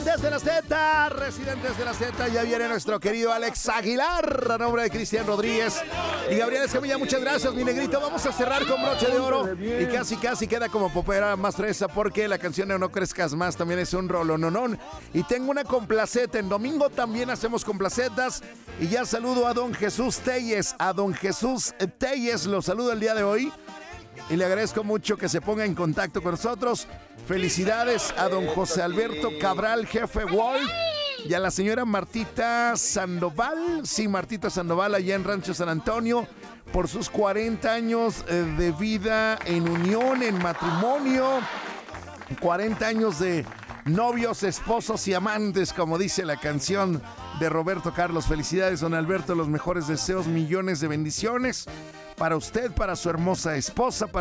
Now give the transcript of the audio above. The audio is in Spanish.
Residentes de la Z, ya viene nuestro querido Alex Aguilar, a nombre de Cristian Rodríguez y Gabriel Escamilla. Muchas gracias, mi negrito. Vamos a cerrar con broche de oro y casi queda como popera más fresa, porque la canción de No Crezcas Más también es un rolononón. Y tengo una complaceta, en domingo también hacemos complacetas, y ya saludo a don Jesús Telles, lo saludo el día de hoy. Y le agradezco mucho que se ponga en contacto con nosotros. Felicidades a don José Alberto Cabral, jefe Wolf, y a la señora Martita Sandoval, Martita Sandoval, allá en Rancho San Antonio, por sus 40 años de vida en unión, en matrimonio, 40 años de novios, esposos y amantes, como dice la canción de Roberto Carlos. Felicidades, don Alberto, los mejores deseos, millones de bendiciones para usted, para su hermosa esposa,